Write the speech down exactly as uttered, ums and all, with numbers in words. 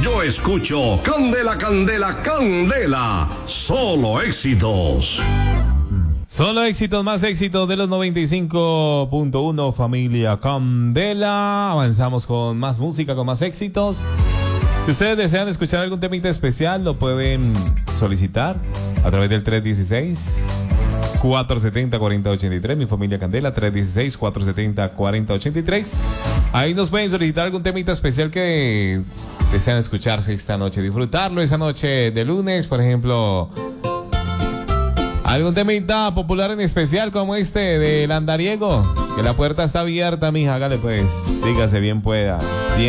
yo escucho Candela, Candela, Candela. Solo éxitos. Solo éxitos, más éxitos de los noventa y cinco punto uno, familia Candela. Avanzamos con más música, con más éxitos. Si ustedes desean escuchar algún temita especial, lo pueden solicitar a través del tres uno seis, cuatro siete cero, cuatro cero ocho tres, mi familia Candela, tres uno seis, cuatro siete cero, cuatro cero ocho tres. Ahí nos pueden solicitar algún temita especial que desean escucharse esta noche, disfrutarlo esa noche de lunes, por ejemplo. Algún temita popular en especial como este del andariego, que la puerta está abierta, mija, hágale pues, sígase bien pueda. Bien